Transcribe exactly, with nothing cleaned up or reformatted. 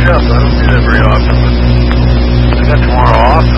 Yes, I don't do that very often, but I got tomorrow off.